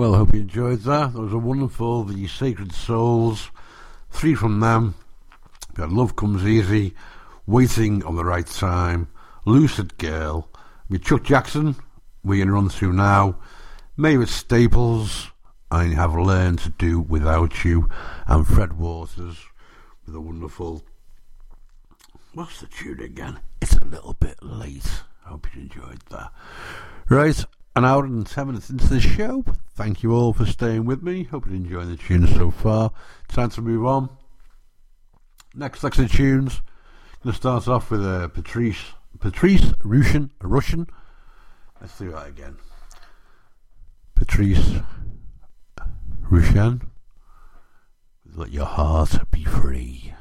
Well, I hope you enjoyed that. That was a wonderful, the Sacred Souls. 3 from them. We had Love Comes Easy, Waiting on the Right Time, Lucid Girl. We had Chuck Jackson, we're going to run through now. Mavis Staples, I Have Learned to Do Without You. And Fred Waters with a wonderful... What's the tune again? It's a little bit late. I hope you enjoyed that. Right, an hour and 10 minutes into the show. Thank you all for staying with me. Hope you're enjoying the tunes so far. Time to move on. Next selection of tunes. Going to start off with Patrice Rushen. Let's do that again. Patrice Rushen. Let Your Heart Be Free.